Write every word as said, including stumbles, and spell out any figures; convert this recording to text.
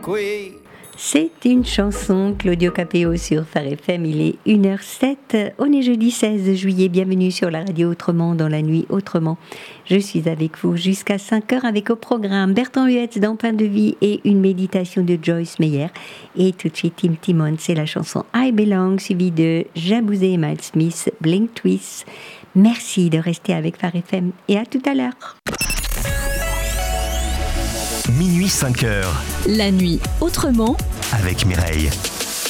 Oui. C'est une chanson Claudio Capéo sur Phare F M, il est une heure sept, on est jeudi seize juillet, bienvenue sur la radio Autrement dans la nuit Autrement. Je suis avec vous jusqu'à cinq heures avec au programme Bertrand Huetz dans Pain de vie et une méditation de Joyce Meyer. Et tout de suite Tim Timon, c'est la chanson I Belong suivie de Jabouzé et Miles Smith, Blink Twist. Merci de rester avec Phare F M et à tout à l'heure. Minuit cinq heures. La nuit Autrement avec Mireille.